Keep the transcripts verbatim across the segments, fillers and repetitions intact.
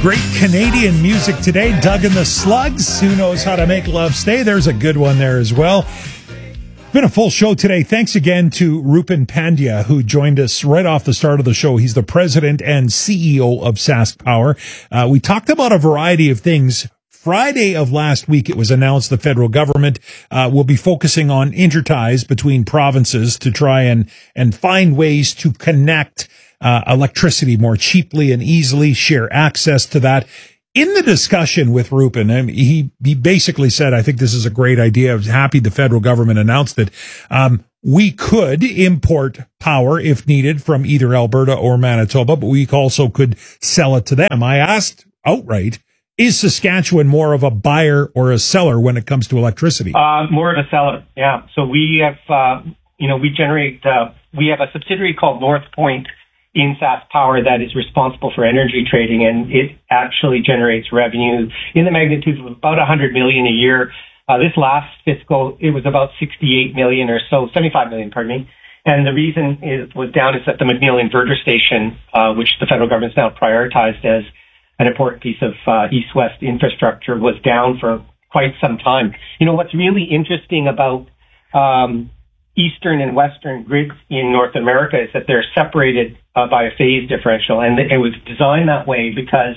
Great Canadian music today. Doug and the Slugs. Who knows how to make love stay? There's a good one there as well. Been a full show today. Thanks again to Rupin Pandya, who joined us right off the start of the show. He's the president and C E O of SaskPower. Uh, we talked about a variety of things. Friday of last week, it was announced the federal government uh, will be focusing on interties between provinces to try and, and find ways to connect uh, electricity more cheaply and easily, share access to that. In the discussion with Rupin, I mean, he, he basically said, I think this is a great idea. I was happy the federal government announced it. Um, we could import power if needed from either Alberta or Manitoba, but we also could sell it to them. I asked outright, is Saskatchewan more of a buyer or a seller when it comes to electricity? Uh, more of a seller, yeah. So we have, uh, you know, we generate, uh, we have a subsidiary called North Point in SaskPower that is responsible for energy trading, and it actually generates revenue in the magnitude of about one hundred million dollars a year. Uh, this last fiscal, it was about sixty-eight million dollars or so, seventy-five million dollars, pardon me. And the reason it was down is that the McNeil Inverter Station, uh, which the federal government's now prioritized as an important piece of uh, east-west infrastructure, was down for quite some time. You know, what's really interesting about um, eastern and western grids in North America is that they're separated uh, by a phase differential, and it was designed that way because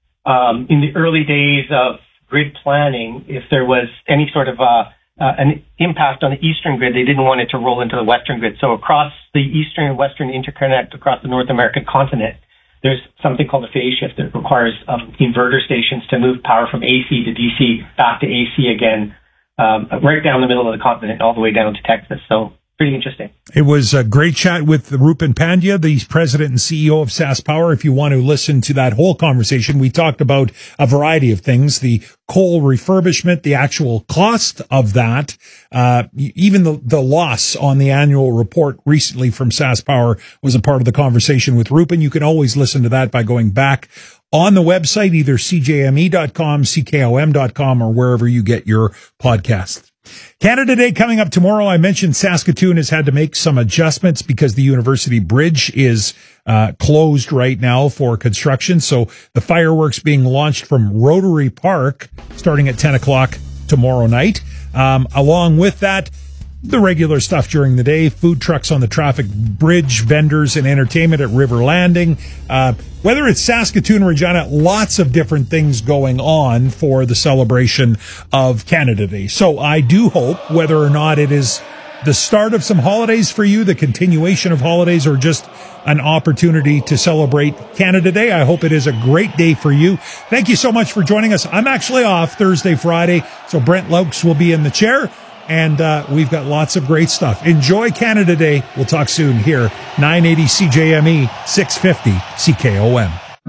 um, in the early days of grid planning, if there was any sort of uh, uh, an impact on the eastern grid, they didn't want it to roll into the western grid. So across the eastern and western interconnect across the North American continent, there's something called a phase shift that requires um, inverter stations to move power from A C to D C back to A C again, um, right down the middle of the continent, all the way down to Texas. So pretty interesting. It was a great chat with Rupin Pandya, the president and C E O of SaskPower. If you want to listen to that whole conversation, we talked about a variety of things, the coal refurbishment, the actual cost of that, uh, even the, the loss on the annual report recently from SaskPower was a part of the conversation with Rupin. You can always listen to that by going back on the website, either c j m e dot com, c k o m dot com, or wherever you get your podcasts. Canada Day coming up tomorrow. I mentioned Saskatoon has had to make some adjustments because the University Bridge is uh, closed right now for construction. So the fireworks being launched from Rotary Park starting at ten o'clock tomorrow night. Um, along with that, the regular stuff during the day, food trucks on the traffic bridge, vendors and entertainment at River Landing. Uh, whether it's Saskatoon or Regina, lots of different things going on for the celebration of Canada Day. So I do hope, whether or not it is the start of some holidays for you, the continuation of holidays, or just an opportunity to celebrate Canada Day, I hope it is a great day for you. Thank you so much for joining us. I'm actually off Thursday, Friday, so Brent Laux will be in the chair. And uh, we've got lots of great stuff. Enjoy Canada Day. We'll talk soon here. nine eighty C J M E, six fifty C K O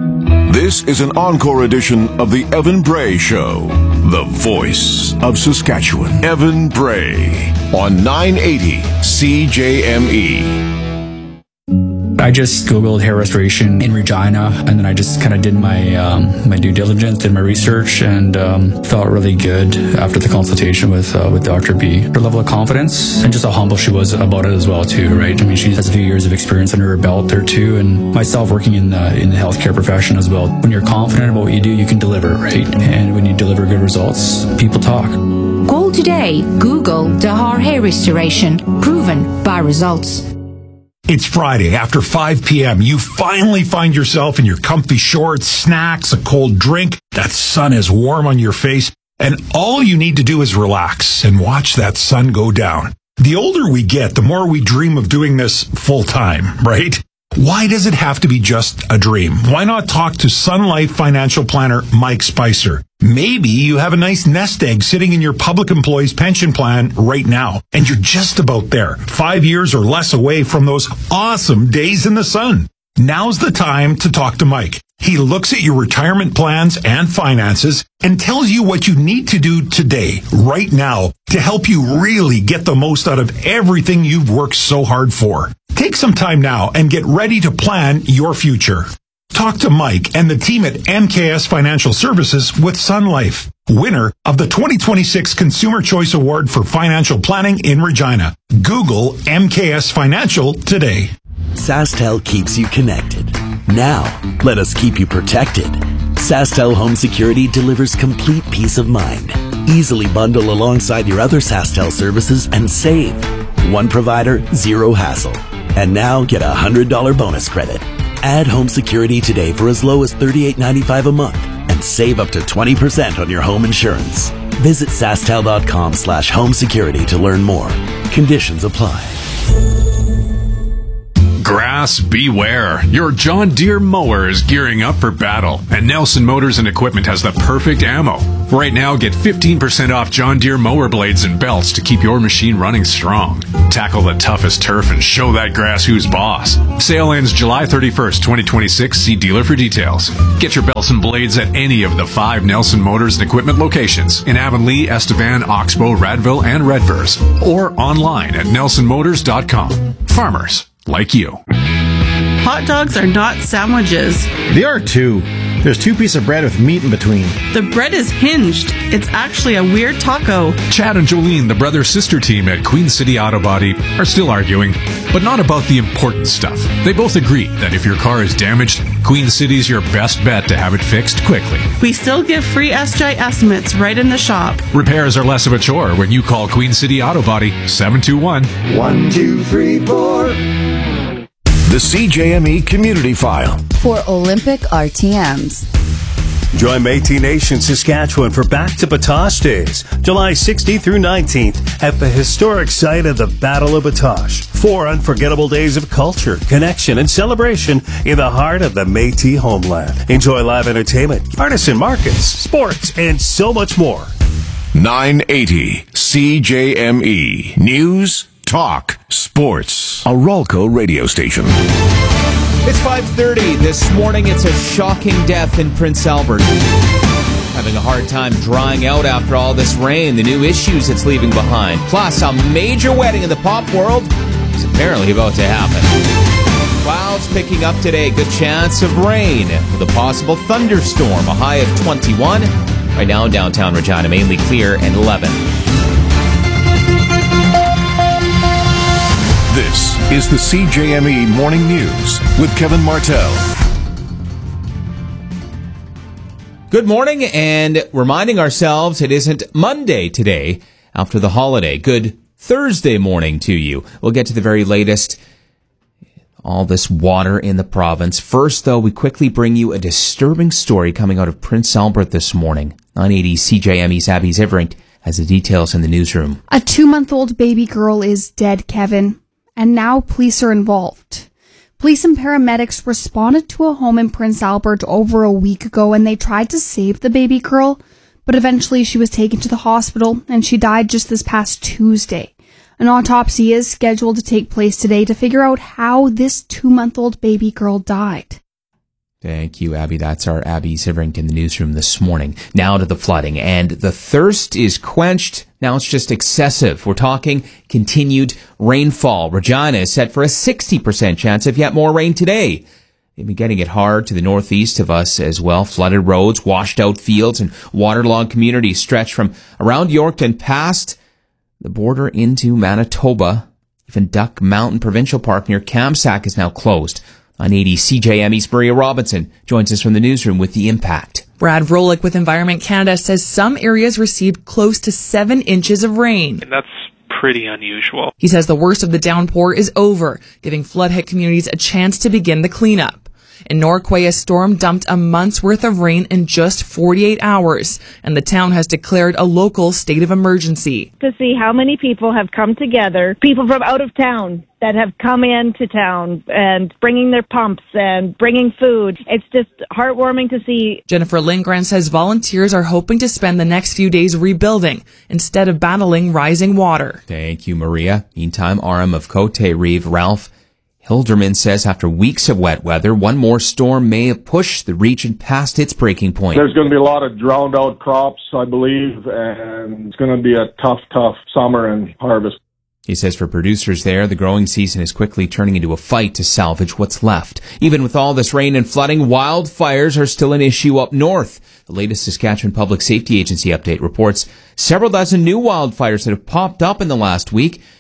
M. This is an encore edition of the Evan Bray Show. The voice of Saskatchewan. Evan Bray on nine eighty C J M E. I just Googled hair restoration in Regina, and then I just kind of did my um, my due diligence, did my research, and um, felt really good after the consultation with uh, with Doctor B. Her level of confidence and just how humble she was about it as well, too, right? I mean, she has a few years of experience under her belt there, too, and myself working in the, in the healthcare profession as well. When you're confident about what you do, you can deliver, right? And when you deliver good results, people talk. Call today. Google Dahar Hair Restoration. Proven by results. It's Friday after five p.m. You finally find yourself in your comfy shorts, snacks, a cold drink. That sun is warm on your face, and all you need to do is relax and watch that sun go down. The older we get, the more we dream of doing this full time, right? Why does it have to be just a dream? Why not talk to Sun Life financial planner Mike Spicer? Maybe you have a nice nest egg sitting in your public employee's pension plan right now, and you're just about there, five years or less away from those awesome days in the sun. Now's the time to talk to Mike. He looks at your retirement plans and finances and tells you what you need to do today, right now, to help you really get the most out of everything you've worked so hard for. Take some time now and get ready to plan your future. Talk to Mike and the team at M K S Financial Services with Sun Life, winner of the twenty twenty-six Consumer Choice Award for Financial Planning in Regina. Google M K S Financial today. SaskTel keeps you connected. Now, let us keep you protected. SaskTel Home Security delivers complete peace of mind. Easily bundle alongside your other SaskTel services and save. One provider, zero hassle. And now get a one hundred dollars bonus credit. Add home security today for as low as thirty-eight ninety-five a month and save up to twenty percent on your home insurance. Visit SaskTel.com slash home security to learn more. Conditions apply. Grass beware. Your John Deere mower is gearing up for battle, and Nelson Motors and Equipment has the perfect ammo. Right now, get fifteen percent off John Deere mower blades and belts to keep your machine running strong. Tackle the toughest turf and show that grass who's boss. Sale ends July thirty-first, twenty twenty-six. See dealer for details. Get your belts and blades at any of the five Nelson Motors and Equipment locations in Avonlea, Estevan, Oxbow, Radville, and Redvers, or online at nelson motors dot com. Farmers like you. Hot dogs are not sandwiches. They are too. There's two pieces of bread with meat in between. The bread is hinged. It's actually a weird taco. Chad and Jolene, the brother-sister team at Queen City Auto Body, are still arguing, but not about the important stuff. They both agree that if your car is damaged, Queen City's your best bet to have it fixed quickly. We still give free S J estimates right in the shop. Repairs are less of a chore when you call Queen City Auto Body seven two one, one two three four. The C J M E Community File for Olympic R T Ms. Join Métis Nation Saskatchewan for Back to Batoche Days, July sixteenth through nineteenth at the historic site of the Battle of Batoche. Four unforgettable days of culture, connection, and celebration in the heart of the Métis homeland. Enjoy live entertainment, artisan markets, sports, and so much more. nine eighty C J M E News, Talk, Sports. A Rolco radio station. It's five thirty. This morning, it's a shocking death in Prince Albert. Having a hard time drying out after all this rain, the new issues it's leaving behind. Plus, a major wedding in the pop world is apparently about to happen. Clouds picking up today. Good chance of rain with a possible thunderstorm. A high of twenty-one. Right now in downtown Regina, mainly clear and eleven. This is the C J M E Morning News with Kevin Martell. Good morning, and reminding ourselves it isn't Monday today after the holiday. Good Thursday morning to you. We'll get to the very latest. All this water in the province. First, though, we quickly bring you a disturbing story coming out of Prince Albert this morning. nine eighty C J M E's Abby Zivrink has the details in the newsroom. A two-month-old baby girl is dead, Kevin. And now police are involved. Police and paramedics responded to a home in Prince Albert over a week ago and they tried to save the baby girl, but eventually she was taken to the hospital and she died just this past Tuesday. An autopsy is scheduled to take place today to figure out how this two-month-old baby girl died. Thank you, Abby. That's our Abby Zivrink in the newsroom this morning. Now to the flooding. And the thirst is quenched. Now it's just excessive. We're talking continued rainfall. Regina is set for a sixty percent chance of yet more rain today. They've been getting it hard to the northeast of us as well. Flooded roads, washed out fields, and waterlogged communities stretch from around Yorkton past the border into Manitoba. Even Duck Mountain Provincial Park near Kamsack is now closed. nine eighty C J M E's Maria Robinson joins us from the newsroom with the impact. Brad Vrolik with Environment Canada says some areas received close to seven inches of rain. And that's pretty unusual. He says the worst of the downpour is over, giving flood-hit communities a chance to begin the cleanup. In Norquay, a storm dumped a month's worth of rain in just forty-eight hours, and the town has declared a local state of emergency. To see how many people have come together, people from out of town that have come into town and bringing their pumps and bringing food. It's just heartwarming to see. Jennifer Lindgren says volunteers are hoping to spend the next few days rebuilding instead of battling rising water. Thank you, Maria. Meantime, R M of Cote Reeve, Ralph Hilderman says after weeks of wet weather, one more storm may have pushed the region past its breaking point. There's going to be a lot of drowned out crops, I believe, and it's going to be a tough, tough summer and harvest. He says for producers there, the growing season is quickly turning into a fight to salvage what's left. Even with all this rain and flooding, wildfires are still an issue up north. The latest Saskatchewan Public Safety Agency update reports several dozen new wildfires that have popped up in the last week.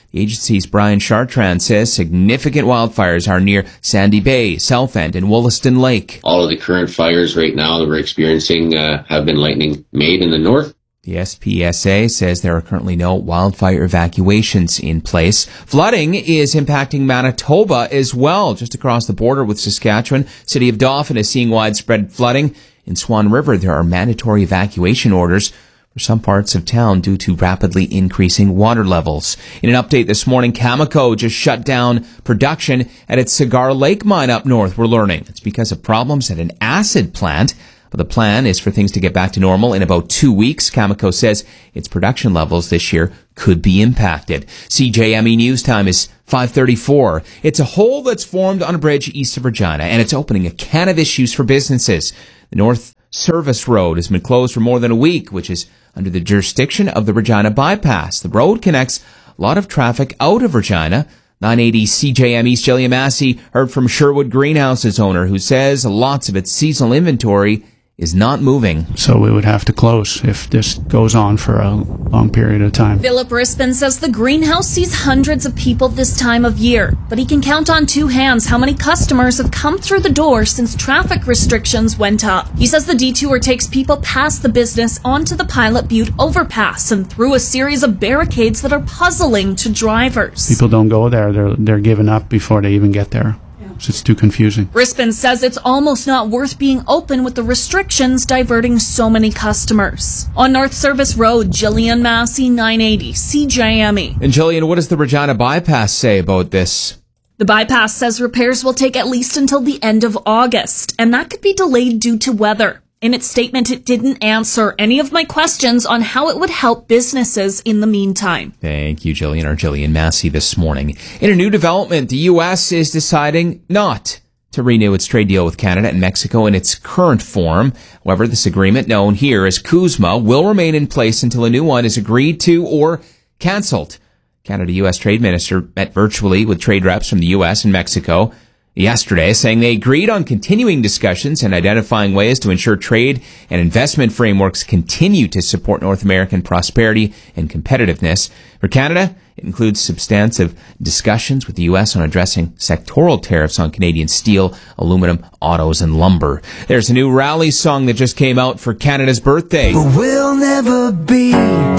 The agency's Brian Chartrand says significant wildfires are near Sandy Bay, Southend, and Wollaston Lake. All of the current fires right now that we're experiencing uh, have been lightning made in the north. The S P S A says there are currently no wildfire evacuations in place. Flooding is impacting Manitoba as well, just across the border with Saskatchewan. City of Dauphin is seeing widespread flooding. In Swan River, there are mandatory evacuation orders for some parts of town due to rapidly increasing water levels. In an update this morning, Cameco just shut down production at its Cigar Lake mine up north, we're learning. It's because of problems at an acid plant. But the plan is for things to get back to normal in about two weeks. Cameco says its production levels this year could be impacted. C J M E News Time is five thirty-four. It's a hole that's formed on a bridge east of Regina, and it's opening a can of issues for businesses. The North Service Road has been closed for more than a week, which is under the jurisdiction of the Regina Bypass. The road connects a lot of traffic out of Regina. nine eighty C J M E's Jillian Massey heard from Sherwood Greenhouse's owner, who says lots of its seasonal inventory is not moving. So we would have to close if this goes on for a long period of time. Philip Rispin says the greenhouse sees hundreds of people this time of year, but he can count on two hands how many customers have come through the door since traffic restrictions went up. He says the detour takes people past the business onto the Pilot Butte overpass and through a series of barricades that are puzzling to drivers. People don't go there. They're, they're giving up before they even get there. It's too confusing. Rispin says it's almost not worth being open with the restrictions diverting so many customers. On North Service Road, Jillian Massey, nine eighty C J M E. And Jillian, what does the Regina Bypass say about this? The bypass says repairs will take at least until the end of August, and that could be delayed due to weather. In its statement, it didn't answer any of my questions on how it would help businesses in the meantime. Thank you, Jillian, or Jillian Massey this morning. In a new development, the U S is deciding not to renew its trade deal with Canada and Mexico in its current form. However, this agreement, known here as CUSMA, will remain in place until a new one is agreed to or cancelled. Canada-U S Trade Minister met virtually with trade reps from the U S and Mexico yesterday, saying they agreed on continuing discussions and identifying ways to ensure trade and investment frameworks continue to support North American prosperity and competitiveness. For Canada, it includes substantive discussions with the U S on addressing sectoral tariffs on Canadian steel, aluminum, autos, and lumber. There's a new rally song that just came out for Canada's birthday. But we'll never be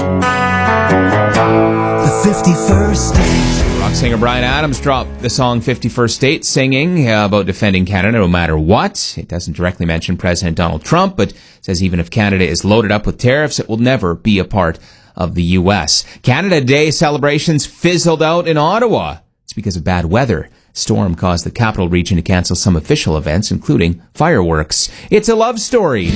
the fifty-first state. Rock singer Bryan Adams dropped the song fifty-first State, singing uh, about defending Canada no matter what. It doesn't directly mention President Donald Trump, but says even if Canada is loaded up with tariffs, it will never be a part of the U S. Canada Day celebrations fizzled out in Ottawa. It's because of bad weather. Storm caused the capital region to cancel some official events, including fireworks. It's a love story.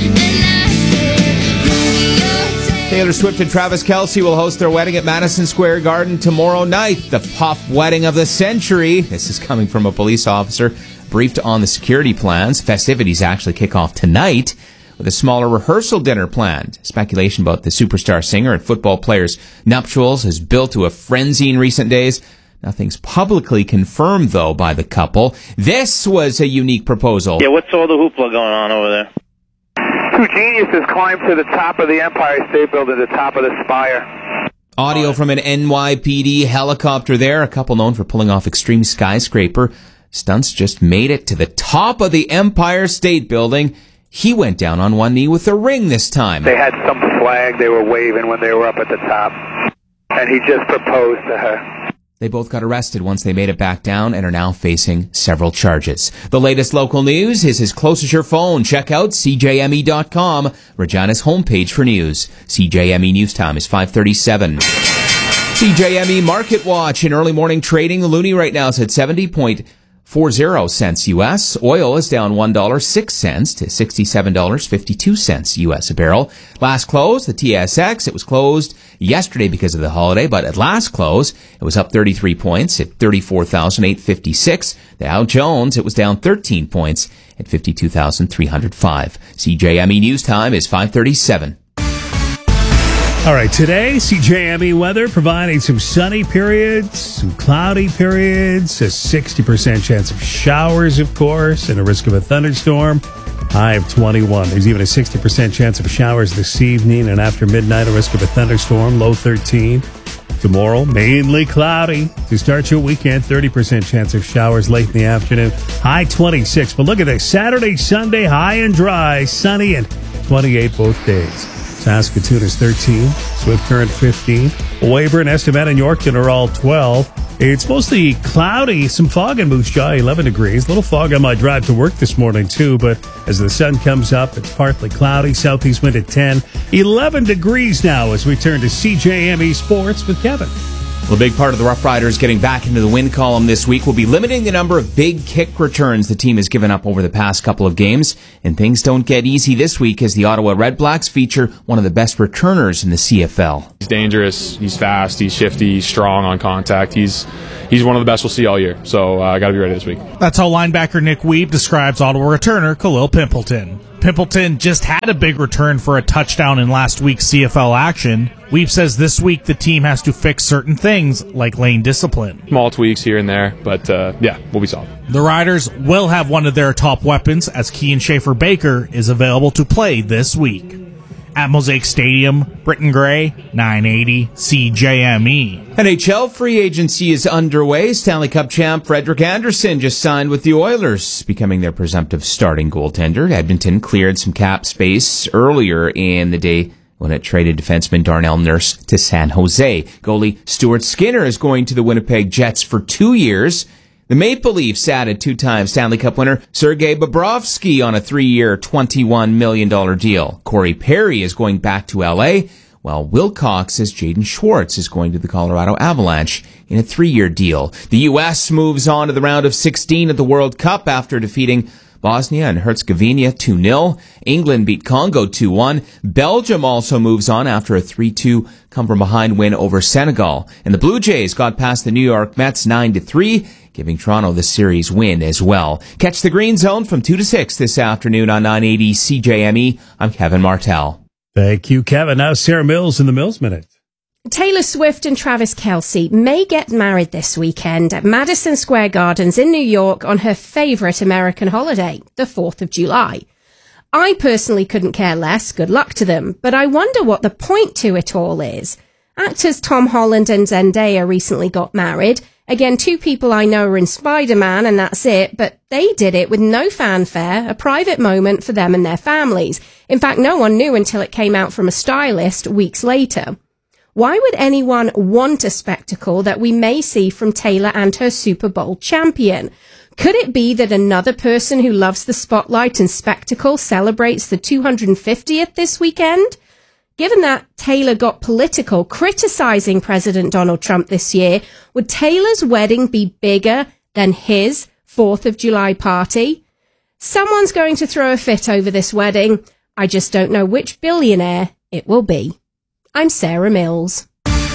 Taylor Swift and Travis Kelce will host their wedding at Madison Square Garden tomorrow night. The pop wedding of the century. This is coming from a police officer briefed on the security plans. Festivities actually kick off tonight with a smaller rehearsal dinner planned. Speculation about the superstar singer and football player's nuptials has built to a frenzy in recent days. Nothing's publicly confirmed, though, by the couple. This was a unique proposal. Yeah, what's all the hoopla going on over there? Two geniuses climbed to the top of the Empire State Building, the top of the spire. Audio from an N Y P D helicopter there. A couple known for pulling off extreme skyscraper stunts just made it to the top of the Empire State Building. He went down on one knee with a ring this time. They had some flag they were waving when they were up at the top, and he just proposed to her. They both got arrested once they made it back down and are now facing several charges. The latest local news is as close as your phone. Check out C J M E dot com, Regina's homepage for news. C J M E News Time is five thirty-seven. C J M E Market Watch in early morning trading. The loonie right now is at seventy point four zero cents U S. Oil is down one dollar and six cents to sixty-seven dollars and fifty-two cents U S a barrel. Last close, the T S X, it was closed yesterday because of the holiday, but at last close, it was up thirty-three points at thirty-four thousand eight hundred fifty-six. The Dow Jones, it was down thirteen points at fifty-two thousand three hundred five. C J M E News Time is five thirty-seven. All right, today, C J M E weather providing some sunny periods, some cloudy periods, a sixty percent chance of showers, of course, and a risk of a thunderstorm. High of twenty-one. There's even a sixty percent chance of showers this evening, and after midnight, a risk of a thunderstorm, low thirteen. Tomorrow, mainly cloudy. To start your weekend, thirty percent chance of showers late in the afternoon. High twenty-six. But look at this. Saturday, Sunday, high and dry, sunny, and twenty-eight both days. Saskatoon is thirteen. Swift Current, fifteen. Weyburn, Estevan, and Yorkton are all twelve. It's mostly cloudy, some fog in Moose Jaw, eleven degrees. A little fog on my drive to work this morning, too, but as the sun comes up, it's partly cloudy. Southeast wind at ten. eleven degrees now as we turn to C J M E Sports with Kevin. Well, a big part of the Rough Riders getting back into the win column this week will be limiting the number of big kick returns the team has given up over the past couple of games. And things don't get easy this week as the Ottawa Red Blacks feature one of the best returners in the C F L. He's dangerous, he's fast, he's shifty, he's strong on contact. He's he's one of the best we'll see all year. So I uh, got to be ready this week. That's how linebacker Nick Weeb describes Ottawa returner Khalil Pimpleton. Pimpleton just had a big return for a touchdown in last week's C F L action. Weeb says this week the team has to fix certain things like lane discipline. Small tweaks here and there, but uh, yeah, we'll be solid. The Riders will have one of their top weapons as Kean Schaefer-Baker is available to play this week. At Mosaic Stadium, Britton Gray, nine eighty C J M E. N H L free agency is underway. Stanley Cup champ Frederik Andersen just signed with the Oilers, becoming their presumptive starting goaltender. Edmonton cleared some cap space earlier in the day when it traded defenseman Darnell Nurse to San Jose. Goalie Stuart Skinner is going to the Winnipeg Jets for two years. The Maple Leafs added two-time Stanley Cup winner Sergei Bobrovsky on a three-year, twenty-one million dollars deal. Corey Perry is going back to L A, while Wilcox says Jaden Schwartz is going to the Colorado Avalanche in a three-year deal. The U S moves on to the round of sixteen at the World Cup after defeating Bosnia and Herzegovina two nil. England beat Congo two one. Belgium also moves on after a three two come-from-behind win over Senegal. And the Blue Jays got past the New York Mets nine to three, giving Toronto the series win as well. Catch the Green Zone from two to six this afternoon on nine eighty C J M E. I'm Kevin Martell. Thank you, Kevin. Now Sarah Mills in the Mills Minute. Taylor Swift and Travis Kelce may get married this weekend at Madison Square Gardens in New York on her favourite American holiday, the fourth of July. I personally couldn't care less, good luck to them, but I wonder what the point to it all is. Actors Tom Holland and Zendaya recently got married. Again, two people I know are in Spider-Man and that's it, but they did it with no fanfare, a private moment for them and their families. In fact, no one knew until it came out from a stylist weeks later. Why would anyone want a spectacle that we may see from Taylor and her Super Bowl champion? Could it be that another person who loves the spotlight and spectacle celebrates the two hundred fiftieth this weekend? Given that Taylor got political criticizing President Donald Trump this year, would Taylor's wedding be bigger than his fourth of July party? Someone's going to throw a fit over this wedding. I just don't know which billionaire it will be. I'm Sarah Mills.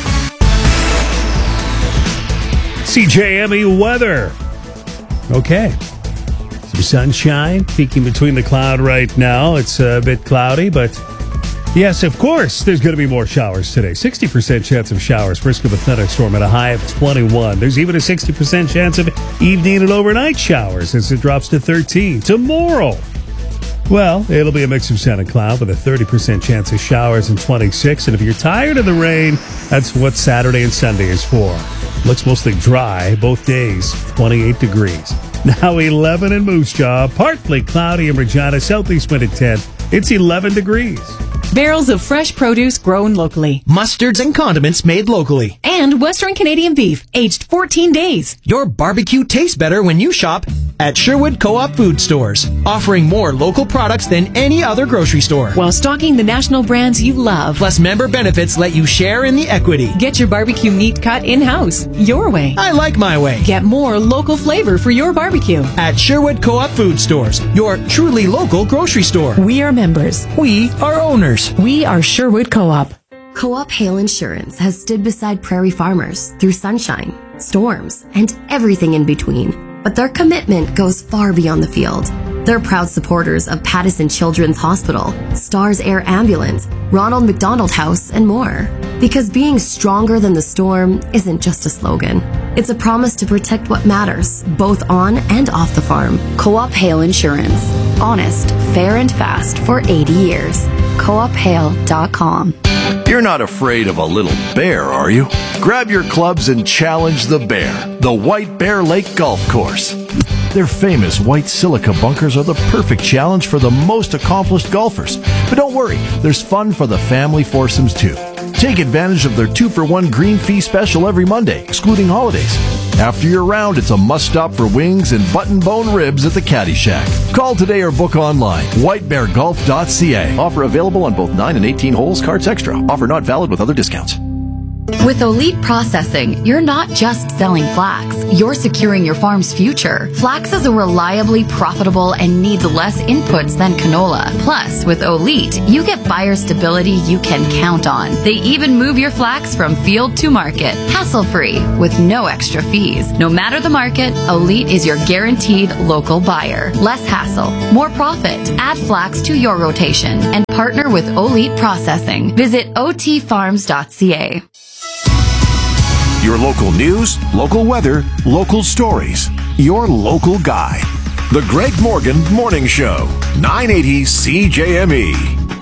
C J M E weather. Okay. Some sunshine peeking between the cloud right now. It's a bit cloudy, but yes, of course, there's going to be more showers today. sixty percent chance of showers. Risk of a thunderstorm at a high of twenty-one. There's even a sixty percent chance of evening and overnight showers as it drops to thirteen. Tomorrow, well, it'll be a mix of sun and cloud with a thirty percent chance of showers and twenty-six. And if you're tired of the rain, that's what Saturday and Sunday is for. Looks mostly dry both days, twenty-eight degrees. Now eleven in Moose Jaw, partly cloudy in Regina, southeast wind at ten. It's eleven degrees. Barrels of fresh produce grown locally. Mustards and condiments made locally. And Western Canadian beef, aged fourteen days. Your barbecue tastes better when you shop at Sherwood Co-op Food Stores, offering more local products than any other grocery store. While stocking the national brands you love. Plus member benefits let you share in the equity. Get your barbecue meat cut in-house, your way. I like my way. Get more local flavor for your barbecue. At Sherwood Co-op Food Stores, your truly local grocery store. We are members. We are owners. We are Sherwood Co-op. Co-op Hail Insurance has stood beside prairie farmers through sunshine, storms, and everything in between. But their commitment goes far beyond the field. They're proud supporters of Pattison Children's Hospital, Stars Air Ambulance, Ronald McDonald House, and more. Because being stronger than the storm isn't just a slogan. It's a promise to protect what matters, both on and off the farm. Co-op Hail Insurance. Honest, fair, and fast for eighty years. co op hail dot com. You're not afraid of a little bear, are you? Grab your clubs and challenge the bear, the White Bear Lake Golf Course. Their famous white silica bunkers are the perfect challenge for the most accomplished golfers. But don't worry, there's fun for the family foursomes too. Take advantage of their two for one green fee special every Monday, excluding holidays. After your round, it's a must-stop for wings and button-bone ribs at the Caddy Shack. Call today or book online. white bear golf dot c a. Offer available on both nine and eighteen holes, cards extra. Offer not valid with other discounts. With Elite Processing, you're not just selling flax, you're securing your farm's future. Flax is a reliably profitable and needs less inputs than canola. Plus, with Elite, you get buyer stability you can count on. They even move your flax from field to market, hassle-free, with no extra fees. No matter the market, Elite is your guaranteed local buyer. Less hassle, more profit. Add flax to your rotation and partner with Elite Processing. Visit o t farms dot c a. Your local news, local weather, local stories. Your local guy. The Greg Morgan Morning Show. nine eighty C J M E.